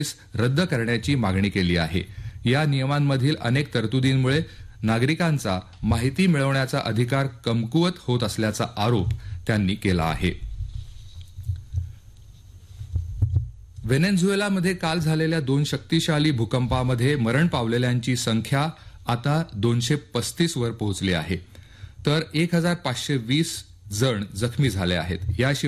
रद्द करण्याची मागणी केली आहे. या नियमांमधील अनेक तरतुदींमुळे नागरिकांचा माहिती मिळवण्याचा अधिकार कमकुवत होत असल्याचा आरोप त्यांनी केला आहे. व्हेनेझुएलामध्ये काल झालेल्या 2 शक्तिशाली भूकंपामध्ये मरण पावलेल्यांची संख्या आता 235 वर पोहोचली आहे, तर 1520 जण जखमी झाले आहेत. याशिवाय